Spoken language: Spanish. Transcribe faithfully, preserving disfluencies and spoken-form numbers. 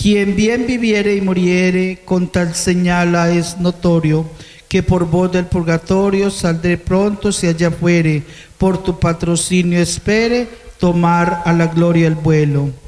Quien bien viviere y muriere, con tal señala es notorio, que por voz del purgatorio saldré pronto si allá fuere, por tu patrocinio espere tomar a la gloria el vuelo.